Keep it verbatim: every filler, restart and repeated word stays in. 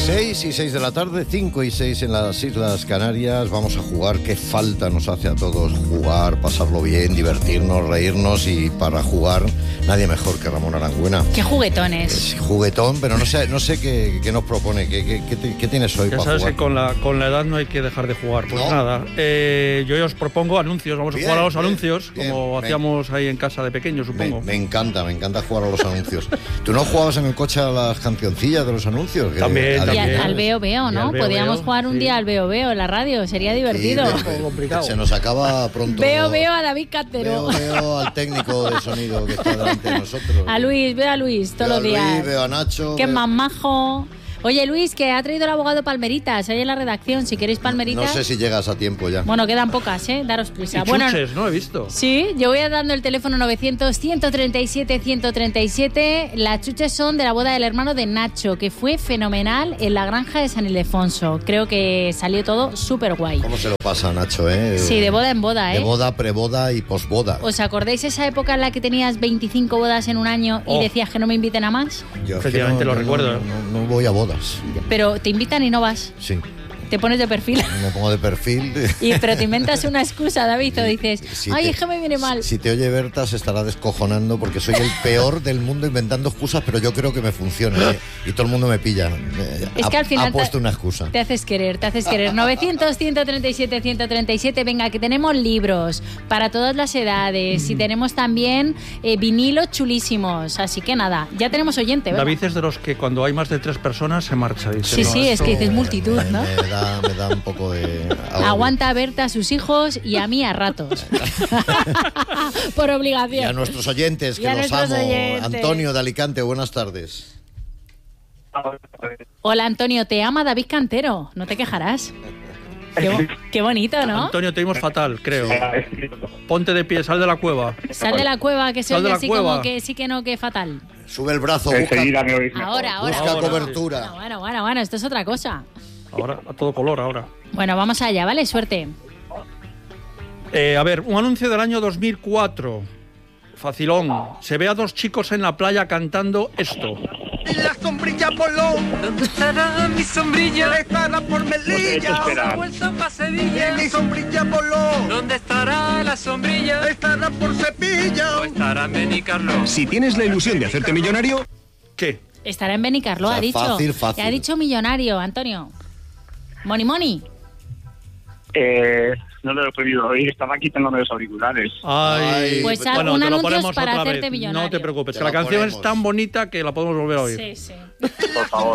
seis y seis de la tarde, cinco y seis en las Islas Canarias. Vamos a jugar. Qué falta nos hace a todos jugar, pasarlo bien, divertirnos, reírnos, y para jugar nadie mejor que Ramón Arangüena. Qué juguetones. Es juguetón, pero no sé, no sé qué, qué nos propone. ¿Qué, qué, qué, qué tienes hoy ya para sabes jugar? Que con la, con la edad no hay que dejar de jugar. Pues no. nada, eh, yo os propongo anuncios. Vamos Bien, a jugar a los bien, anuncios, bien, como bien. hacíamos ahí en casa de pequeño, supongo. Me, me encanta, me encanta jugar a los anuncios. ¿Tú no jugabas en el coche a las cancioncillas de los anuncios? Que- También, Y también. al, al veo veo, Y ¿no? al veo, Podríamos veo, jugar un sí. día al veo veo en la radio, sería divertido. Sí, Un poco complicado. Se nos acaba pronto. Veo veo a David Cantero. Veo, veo al técnico de sonido que está delante de nosotros. A Luis, veo a Luis todos Veo los a días. Luis, veo a Nacho. Qué veo- más majo. Oye, Luis, que ha traído el abogado palmeritas ahí en la redacción. Si queréis palmeritas. No sé si llegas a tiempo ya. Bueno, quedan pocas, ¿eh? Daros prisa. Y Bueno, chuches, ¿no? He visto. sí, yo voy dando el teléfono novecientos, ciento treinta y siete, ciento treinta y siete. Las chuches son de la boda del hermano de Nacho, que fue fenomenal en la granja de San Ildefonso. Creo que salió todo súper guay. ¿Cómo se lo pasa, Nacho, eh? Sí, de boda en boda, ¿eh? De boda, preboda y posboda. ¿Os acordáis esa época en la que tenías veinticinco bodas en un año y Oh. decías que no me inviten a más? Yo es que Efectivamente, lo no, recuerdo, No, ¿eh? no- no voy a bodas. Pero te invitan y no vas. Sí, Te pones de perfil. me pongo de perfil. Y, pero te inventas una excusa, David, o dices, Si ay, te- es que me viene mal. Si te oye Berta se estará descojonando porque soy el peor del mundo inventando excusas, pero yo creo que me funciona, ¿eh? Y todo el mundo me pilla. Eh, Es ha, que al final ha puesto te- una excusa. Te haces querer, te haces querer. novecientos, ciento treinta y siete, ciento treinta y siete. Venga, que tenemos libros para todas las edades y tenemos también eh, vinilos chulísimos. Así que nada, ya tenemos oyente, ¿verdad? David es de los que cuando hay más de tres personas se marcha. Dice, Sí, "No, sí, es esto- que dices multitud, me, ¿no? Me da, me da un poco de... agobio. Aguanta a Berta a sus hijos y a mí a ratos. Por Y a obligación. nuestros oyentes, Y que a los nuestros amo. oyentes. Antonio de Alicante, buenas tardes. Hola, Antonio, te ama David Cantero. No te quejarás. Qué, bo- qué bonito, ¿no? Antonio, te oímos fatal, creo. Ponte de pie, sal de la cueva. Sal de la cueva, que se Sal de oye la así cueva. como que sí que no, que fatal. Sube el brazo, busca, Enseguida me oís mejor. Ahora, ahora. busca Ahora, cobertura. Bueno, bueno, bueno, bueno, esto es otra cosa. Ahora, a todo color, ahora. Bueno, vamos allá, ¿vale? Suerte. Eh, a ver, un anuncio del año dos mil cuatro. Facilón. Se ve a dos chicos en la playa cantando esto. La sombrilla Polón, ¿Dónde estará mi sombrilla? estará por Pues esto Melilla. espera. Vuelta pa' Sevilla. Mi sombrilla Polón, ¿Dónde estará la sombrilla? estará por Cepilla. ¿O estará en Benicarló? Si tienes la ilusión de hacerte millonario, ¿Qué? Estará en Benicarló, O sea, ha dicho. fácil, fácil. Ha dicho millonario, Antonio. Money, money. Eh, no lo he podido oír, estaba quitando los auriculares. Ay, Pues bueno, un te lo anuncio ponemos para otra hacerte vez. millonario. No te preocupes, Te que la lo canción ponemos. es tan bonita que la podemos volver a oír. Sí, sí. Por favor.